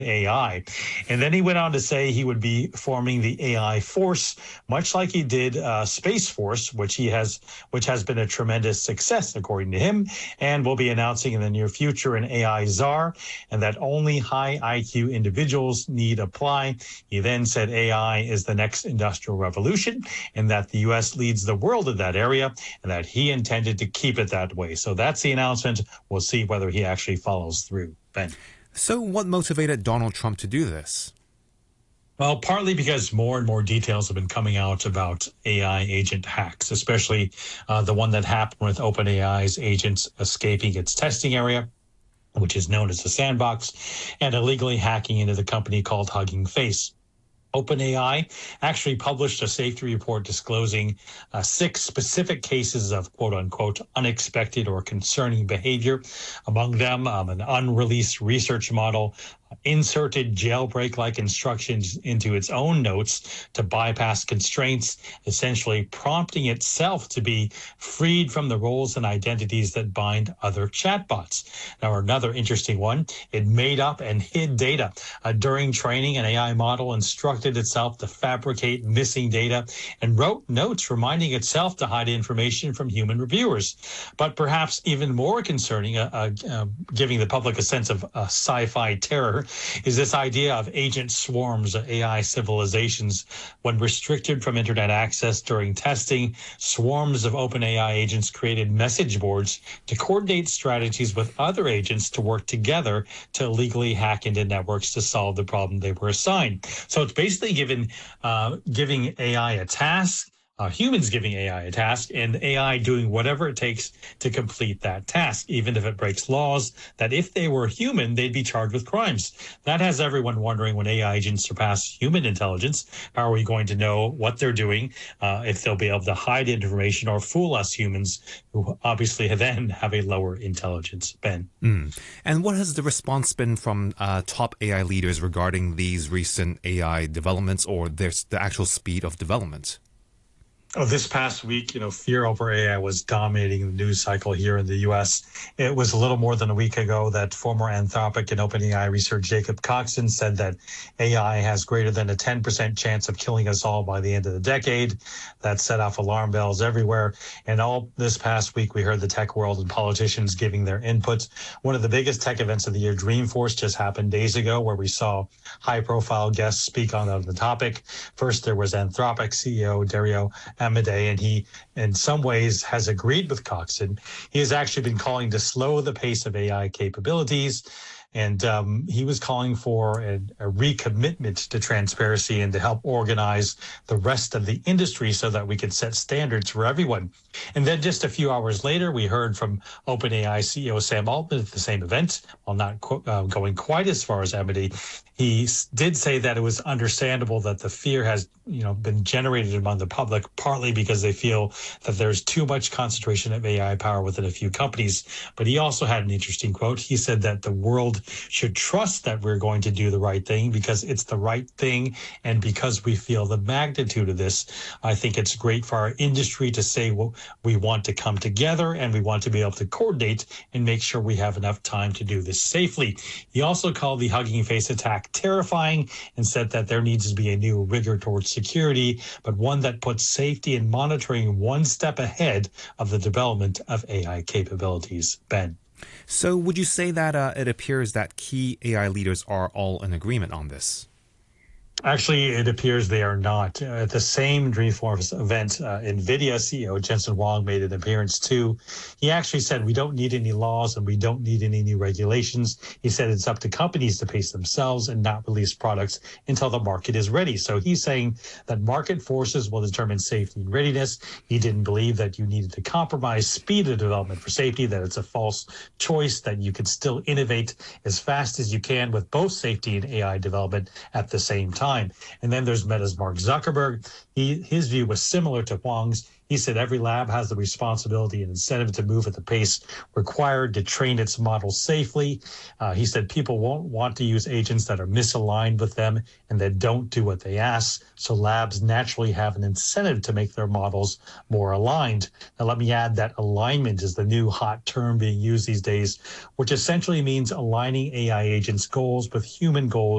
AI. And then he went on to say he would be forming the AI Force, much like he did Space Force, which has been a tremendous success, according to him, and will be announcing in the near future an AI czar, and that only high IQ individuals need apply. He then said AI is the next industrial revolution, and that the U.S. leads the world in that area, and that he intended to keep it that way. So that's the announcement. We'll see whether he actually follows through. Ben. So what motivated Donald Trump to do this? Well, partly because more and more details have been coming out about AI agent hacks, especially the one that happened with OpenAI's agents escaping its testing area, which is known as the sandbox, and illegally hacking into the company called Hugging Face. OpenAI actually published a safety report disclosing 6 specific cases of quote unquote unexpected or concerning behavior. Among them, an unreleased research model inserted jailbreak-like instructions into its own notes to bypass constraints, essentially prompting itself to be freed from the roles and identities that bind other chatbots. Now, another interesting one, it made up and hid data. During training, an AI model instructed itself to fabricate missing data and wrote notes reminding itself to hide information from human reviewers. But perhaps even more concerning, giving the public a sense of sci-fi terror, is this idea of agent swarms of AI civilizations. When restricted from internet access during testing, swarms of OpenAI agents created message boards to coordinate strategies with other agents to work together to illegally hack into networks to solve the problem they were assigned. So it's basically giving AI a task, humans giving AI a task, and AI doing whatever it takes to complete that task, even if it breaks laws that if they were human, they'd be charged with crimes. That has everyone wondering, when AI agents surpass human intelligence, how are we going to know what they're doing, if they'll be able to hide information or fool us humans, who obviously then have a lower intelligence? Ben. And what has the response been from top AI leaders regarding these recent AI developments, or the actual speed of development? Oh, this past week, fear over AI was dominating the news cycle here in the U.S. It was a little more than a week ago that former Anthropic and OpenAI researcher Jacob Coxon said that AI has greater than a 10% chance of killing us all by the end of the decade. That set off alarm bells everywhere. And all this past week, we heard the tech world and politicians giving their input. One of the biggest tech events of the year, Dreamforce, just happened days ago, where we saw high-profile guests speak on the topic. First, there was Anthropic CEO Dario Amodei, and he, in some ways, has agreed with Coxon. He has actually been calling to slow the pace of AI capabilities, and he was calling for a recommitment to transparency and to help organize the rest of the industry so that we could set standards for everyone. And then just a few hours later, we heard from OpenAI CEO Sam Altman at the same event, while not going quite as far as Amodei. He did say that it was understandable that the fear has, been generated among the public, partly because they feel that there's too much concentration of AI power within a few companies. But he also had an interesting quote. He said that the world should trust that we're going to do the right thing because it's the right thing, and because we feel the magnitude of this. I think it's great for our industry to say, well, we want to come together and we want to be able to coordinate and make sure we have enough time to do this safely. He also called the Hugging Face attack terrifying and said that there needs to be a new rigor towards security, but one that puts safety and monitoring one step ahead of the development of AI capabilities. Ben. So would you say that it appears that key AI leaders are all in agreement on this? Actually, it appears they are not. At the same Dreamforce event, NVIDIA CEO Jensen Huang made an appearance too. He actually said, we don't need any laws and we don't need any new regulations. He said it's up to companies to pace themselves and not release products until the market is ready. So he's saying that market forces will determine safety and readiness. He didn't believe that you needed to compromise speed of development for safety, that it's a false choice, that you could still innovate as fast as you can with both safety and AI development at the same time. time. And then there's Meta's Mark Zuckerberg. His view was similar to Huang's. He said every lab has the responsibility and incentive to move at the pace required to train its models safely. He said people won't want to use agents that are misaligned with them and that don't do what they ask. So labs naturally have an incentive to make their models more aligned. Now, let me add that alignment is the new hot term being used these days, which essentially means aligning AI agents' goals with human goals